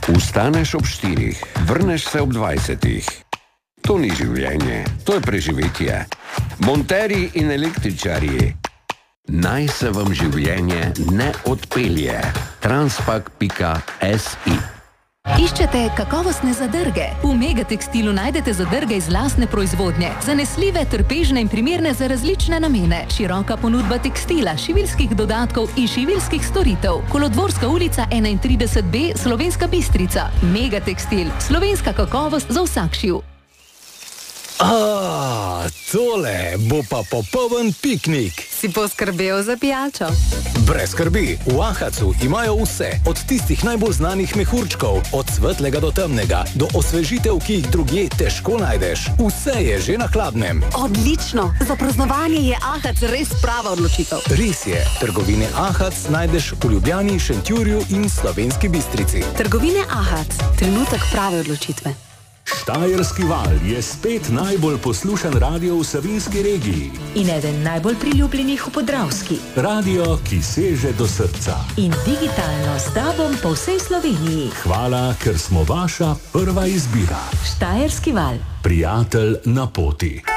Vstaneš ob 4, vrneš se ob 20. To ni življenje, to je preživetje. Monterji in električarji. Naj se vam življenje ne odpelje. Transpak.si. Iščete kakovostne zadrge? V Megatekstilu najdete zadrge iz lastne proizvodnje, zanesljive, trpežne in primerne za različne namene. Široka ponudba tekstila, šiviljskih dodatkov in šiviljskih storitev. Kolodvorska ulica 31B, Slovenska Bistrica. Megatekstil, slovenska kakovost za vsak šiv. Tole bo pa popoln piknik. Si poskrbel za pijačo? Brez skrbi, v Ahacu imajo vse, od tistih najbolj znanih mehurčkov, od svetlega do temnega, do osvežitev, ki jih drugje težko najdeš. Vse je že na hladnem. Odlično, za praznovanje je Ahac res prava odločitev. Res je, trgovine Ahac najdeš v Ljubljani, Šentjurju in Slovenski Bistrici. Trgovine Ahac, trenutek prave odločitve. Štajerski val je spet najbolj poslušan radio v Savinjski regiji. In eden najbolj priljubljenih v Podravski. Radio, ki seže do srca. In digitalno s tobom po vsej Sloveniji. Hvala, ker smo vaša prva izbira. Štajerski val. Prijatelj na poti.